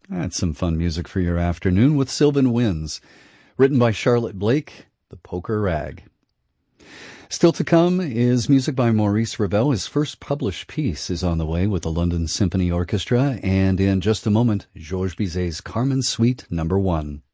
That's some fun music for your afternoon with Sylvan Winds, written by Charlotte Blake, The Poker Rag. Still to come is music by Maurice Ravel. His first published piece is on the way with the London Symphony Orchestra, and in just a moment, Georges Bizet's Carmen Suite No. 1.